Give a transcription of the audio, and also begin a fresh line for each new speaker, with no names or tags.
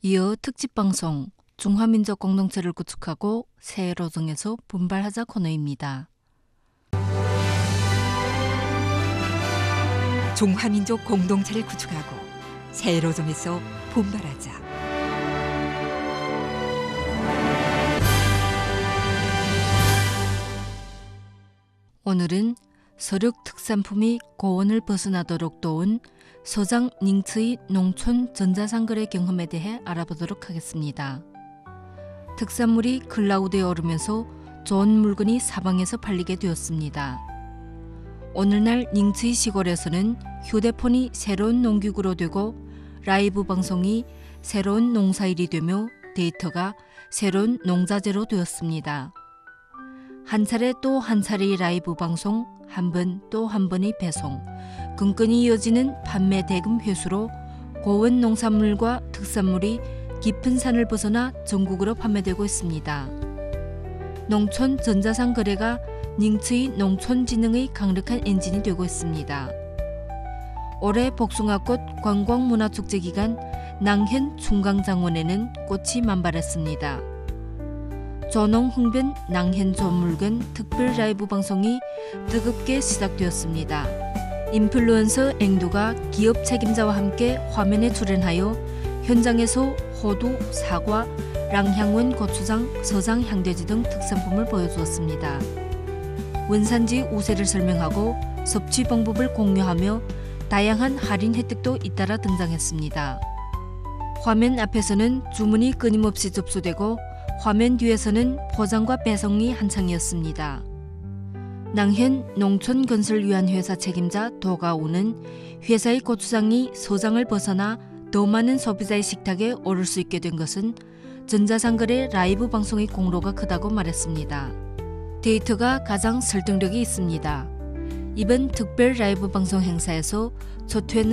이어 특집방송 중화민족 공동체를 구축하고 새로정에서 분발하자 코너입니다.
중화민족 공동체를 구축하고 새로정에서 분발하자.
오늘은 서륙 특산품이 고원을 벗어나도록 도운 서장 닝츠의 농촌 전자상거래 경험에 대해 알아보도록 하겠습니다. 특산물이 클라우드에 오르면서 좋은 물건이 사방에서 팔리게 되었습니다. 오늘날 닝츠의 시골에서는 휴대폰이 새로운 농기구로 되고 라이브 방송이 새로운 농사일이 되며 데이터가 새로운 농자재로 되었습니다. 한 차례 또 한 차례의 라이브 방송, 한 번 또 한 번의 배송, 끈끈이 이어지는 판매 대금 회수로 고원 농산물과 특산물이 깊은 산을 벗어나 전국으로 판매되고 있습니다. 농촌 전자상 거래가 닝츠의 농촌진흥의 강력한 엔진이 되고 있습니다. 올해 복숭아꽃 관광문화축제 기간 낭현 충강장원에는 꽃이 만발했습니다. 조농 흥변 낭현 좋은 물건 특별 라이브 방송이 뜨겁게 시작되었습니다. 인플루언서 앵두가 기업 책임자와 함께 화면에 출연하여 현장에서 호두, 사과, 랑향원 고추장, 서장 향돼지 등 특산품을 보여주었습니다. 원산지 우세를 설명하고 섭취 방법을 공유하며 다양한 할인 혜택도 잇따라 등장했습니다. 화면 앞에서는 주문이 끊임없이 접수되고 화면 뒤에서는 포장과 배송이 한창이었습니다. 낭현 농촌건설위안회사 책임자 도가오는 회사의 고추장이 서장을 벗어나 더 많은 소비자의 식탁에 오를 수 있게 된 것은 전자상거래 라이브 방송의 공로가 크다고 말했습니다. 데이터가 가장 설득력이 있습니다. 이번 특별 라이브 방송 행사에서 조퇴는